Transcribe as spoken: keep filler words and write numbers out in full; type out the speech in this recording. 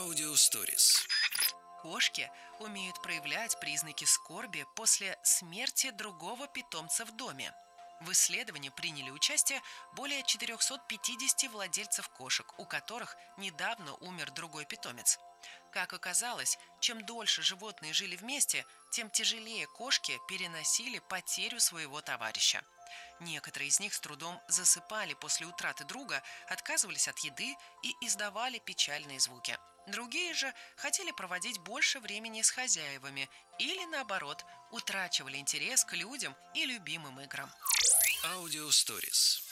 Аудиосторис. Кошки умеют проявлять признаки скорби после смерти другого питомца в доме. В исследовании приняли участие более четыреста пятьдесят владельцев кошек, у которых недавно умер другой питомец. Как оказалось, чем дольше животные жили вместе, тем тяжелее кошки переносили потерю своего товарища. Некоторые из них с трудом засыпали после утраты друга, отказывались от еды и издавали печальные звуки. Другие же хотели проводить больше времени с хозяевами или, наоборот, утрачивали интерес к людям и любимым играм. Аудиосторис.